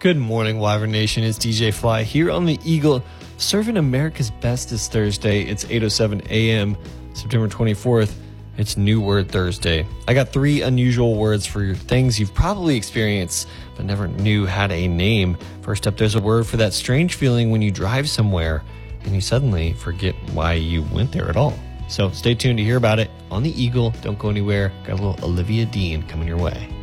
Good morning, Wyvern Nation. It's DJ Fly here on the Eagle, serving America's best this Thursday. It's 8:07 a.m., September 24th. It's New Word Thursday. I got 3 unusual words for things you've probably experienced but never knew had a name. First up, there's a word for that strange feeling when you drive somewhere and you suddenly forget why you went there at all. So stay tuned to hear about it on the Eagle. Don't go anywhere. Got a little Olivia Dean coming your way.